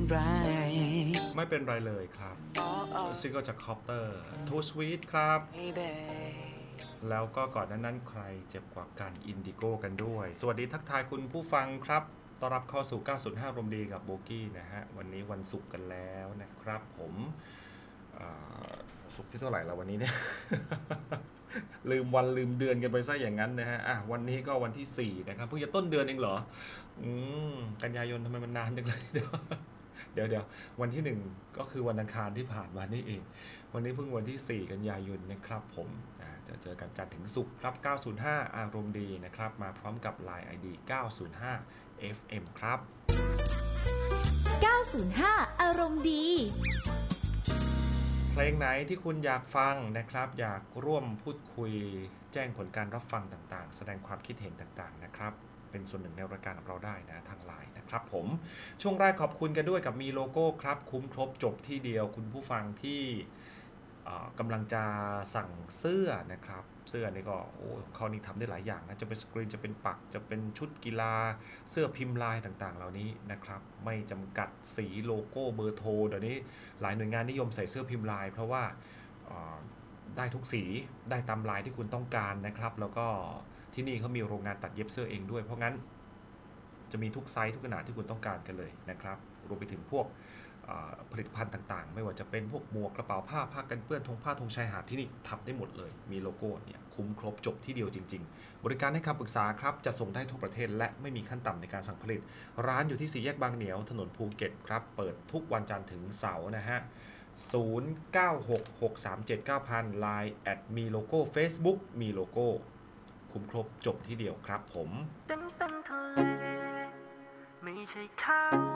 ไรไม่เป็นไรเลยครับซิงเกิลจากคอปเตอร์ Too Sweet ครับแล้วก็ก่อนนั้นใครเจ็บกว่ากันอินดิโก้กันด้วยสวัสดีทักทายคุณผู้ฟังครับต้อนรับเข้าสู่905รมดีกับโบกี้นะฮะวันนี้วันศุกร์กันแล้วนะครับผมศุกร์ที่เท่าไหร่แล้ววันนี้เนี่ย ลืมวันลืมเดือนกันไปซะอย่างนั้นนะฮะวันนี้ก็วันที่4นะครับเพิ่งจะต้นเดือนเองเหรอกันยายนทำไมมันนานจังเลยเดี๋ยววันที่1ก็คือวันอังคารที่ผ่านมานี่เองวันนี้เพิ่งวันที่4กันยายนนะครับผมจะเจอกันจันทร์ถึงศุกร์ครับ905อารมณ์ดีนะครับมาพร้อมกับ LINE ID 905 FM ครับ 905อารมณ์ดีเพลงไหนที่คุณอยากฟังนะครับอยากร่วมพูดคุยแจ้งผลการรับฟังต่างๆแสดงความคิดเห็นต่างๆนะครับเป็นส่วนหนึ่งในรายการของเราได้นะทาง LINE นะครับผมช่วงแรกขอบคุณกันด้วยกับมีโลโก้ครับคุ้มครบจบที่เดียวคุณผู้ฟังที่กำลังจะสั่งเสื้อนะครับเสื้อนี่ก็เขานี่ทำได้หลายอย่างนะจะเป็นสกรีนจะเป็นปักจะเป็นชุดกีฬาเสื้อพิมพ์ลายต่างๆเหล่านี้นะครับไม่จำกัดสีโลโก้เบอร์โทรเดี๋ยวนี้หลายหน่วยงานนิยมใส่เสื้อพิมพ์ลายเพราะว่าได้ทุกสีได้ตามลายที่คุณต้องการนะครับแล้วก็ที่นี่เขามีโรงงานตัดเย็บเสื้อเองด้วยเพราะงั้นจะมีทุกไซส์ทุกขนาดที่คุณต้องการกันเลยนะครับรวมไปถึงพวกผลิตภัณฑ์ต่างๆไม่ว่าจะเป็นพวกหมวกกระเป๋าผ้ากันเปื้อนธงชายหาดที่นี่ทำได้หมดเลยมีโลโก้เนี่ยคุ้มครบจบที่เดียวจริงๆบริการให้คำปรึกษาครับจะส่งได้ทั่วประเทศและไม่มีขั้นต่ำในการสั่งผลิตร้านอยู่ที่4แยกบางเหนียวถนนภูเก็ตครับเปิดทุกวันจันทร์ถึงเสาร์นะฮะ0966379000 Line มีโลโก้ Facebook มีโลโก้คุ้มครบจบที่เดียวครับผมเป็นทะเลไม่ใช่เขา